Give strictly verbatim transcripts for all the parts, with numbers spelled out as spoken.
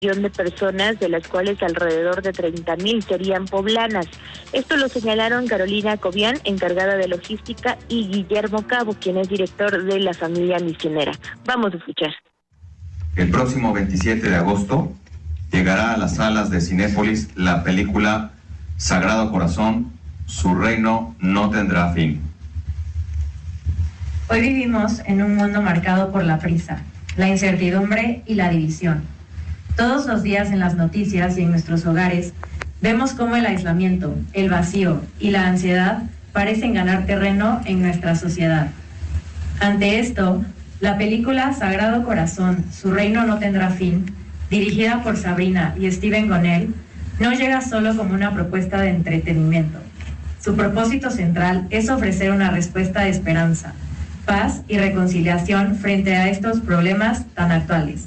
de personas, de las cuales alrededor de treinta mil serían poblanas. Esto lo señalaron Carolina Cobian, encargada de logística, y Guillermo Cabo, quien es director de la familia misionera. Vamos a escuchar. El próximo veintisiete de agosto llegará a las salas de Cinépolis la película Sagrado Corazón, su reino no tendrá fin. Hoy vivimos en un mundo marcado por la prisa, la incertidumbre y la división. Todos los días en las noticias y en nuestros hogares vemos cómo el aislamiento, el vacío y la ansiedad parecen ganar terreno en nuestra sociedad. Ante esto, la película Sagrado Corazón, su reino no tendrá fin, dirigida por Sabrina y Steven Gonell, no llega solo como una propuesta de entretenimiento. Su propósito central es ofrecer una respuesta de esperanza, paz y reconciliación frente a estos problemas tan actuales.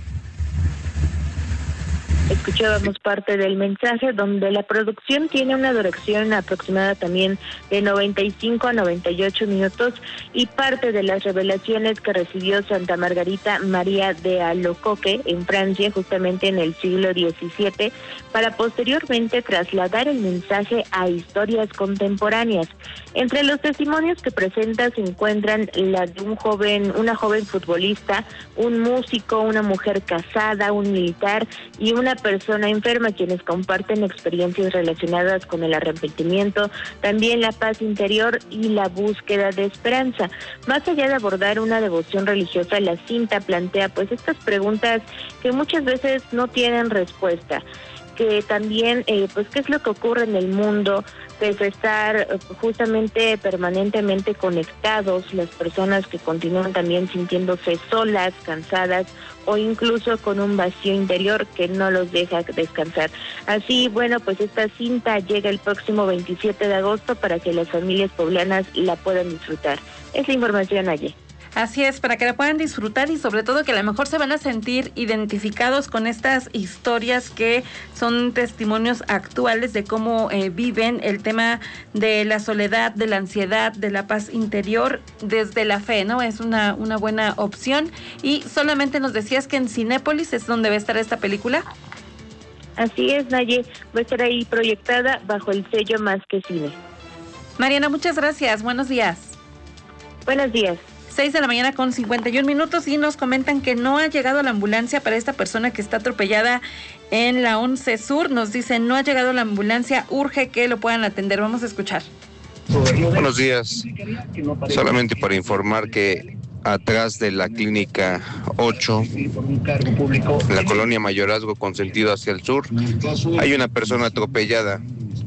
Escuchábamos parte del mensaje, donde la producción tiene una duración aproximada también de noventa y cinco a noventa y ocho minutos, y parte de las revelaciones que recibió Santa Margarita María de Alacoque en Francia, justamente en el siglo diecisiete, para posteriormente trasladar el mensaje a historias contemporáneas. Entre los testimonios que presenta se encuentran la de un joven, una joven futbolista, un músico, una mujer casada, un militar y una persona enferma, quienes comparten experiencias relacionadas con el arrepentimiento, también la paz interior y la búsqueda de esperanza. Más allá de abordar una devoción religiosa, la cinta plantea pues estas preguntas que muchas veces no tienen respuesta, que también eh, pues qué es lo que ocurre en el mundo, pese a estar justamente permanentemente conectados, las personas que continúan también sintiéndose solas, cansadas o incluso con un vacío interior que no los deja descansar. Así, bueno, pues esta cinta llega el próximo veintisiete de agosto para que las familias poblanas la puedan disfrutar. Es la información allí. Así es, para que la puedan disfrutar y sobre todo que a lo mejor se van a sentir identificados con estas historias que son testimonios actuales de cómo eh, viven el tema de la soledad, de la ansiedad, de la paz interior desde la fe, ¿no? Es una, una buena opción. Y solamente nos decías que en Cinépolis es donde va a estar esta película. Así es, Naye, va a estar ahí proyectada bajo el sello Más que Cine. Mariana, muchas gracias, buenos días. Buenos días. seis de la mañana con cincuenta y un minutos y nos comentan que no ha llegado la ambulancia para esta persona que está atropellada en la once Sur. Nos dicen, no ha llegado la ambulancia, urge que lo puedan atender. Vamos a escuchar. Buenos días. Solamente para informar que atrás de la clínica ocho, la colonia Mayorazgo con sentido hacia el sur, hay una persona atropellada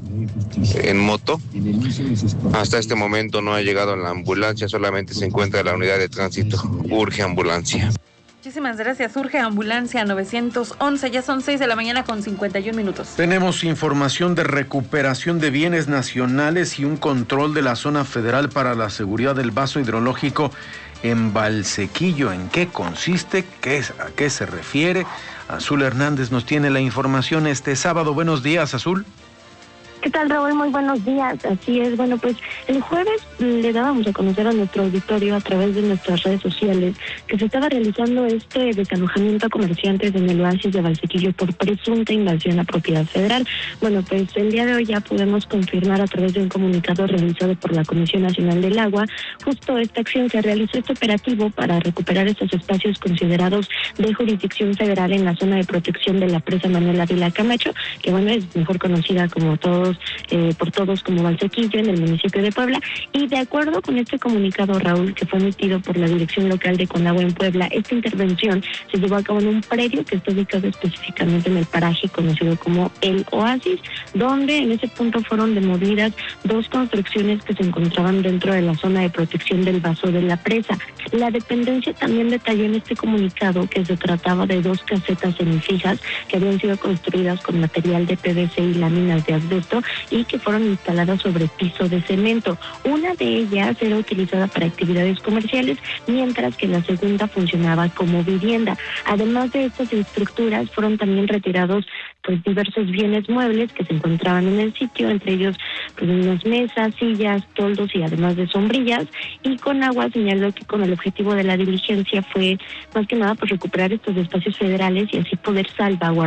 en moto. Hasta este momento no ha llegado la ambulancia, solamente se encuentra la unidad de tránsito. Urge ambulancia. Muchísimas gracias. Urge ambulancia novecientos once. Ya son seis de la mañana con cincuenta y un minutos. Tenemos información de recuperación de bienes nacionales y un control de la zona federal para la seguridad del vaso hidrológico en Valsequillo. ¿En qué consiste? ¿Qué es, ¿A qué se refiere? Azul Hernández nos tiene la información este sábado. Buenos días, Azul. ¿Qué tal, Raúl? Muy buenos días. Así es, bueno, pues el jueves le dábamos a conocer a nuestro auditorio a través de nuestras redes sociales que se estaba realizando este desalojamiento a comerciantes en el oasis de Valsequillo por presunta invasión a propiedad federal. Bueno, pues el día de hoy ya podemos confirmar a través de un comunicado realizado por la Comisión Nacional del Agua justo esta acción. Se realizó este operativo para recuperar estos espacios considerados de jurisdicción federal en la zona de protección de la presa Manuel Ávila Camacho, que bueno, es mejor conocida como todos Eh, por todos como Valsequillo, en el municipio de Puebla. Y de acuerdo con este comunicado, Raúl, que fue emitido por la Dirección Local de Conagua en Puebla, esta intervención se llevó a cabo en un predio que está ubicado específicamente en el paraje conocido como El Oasis, donde en ese punto fueron demolidas dos construcciones que se encontraban dentro de la zona de protección del vaso de la presa. La dependencia también detalló en este comunicado que se trataba de dos casetas semifijas que habían sido construidas con material de P V C y láminas de asbesto y que fueron instaladas sobre piso de cemento. Una de ellas era utilizada para actividades comerciales, mientras que la segunda funcionaba como vivienda. Además de estas estructuras, fueron también retirados pues diversos bienes muebles que se encontraban en el sitio, entre ellos pues unas mesas, sillas, toldos y además de sombrillas. Y Conagua señaló que con el objetivo de la diligencia fue más que nada pues recuperar estos espacios federales y así poder salvaguardar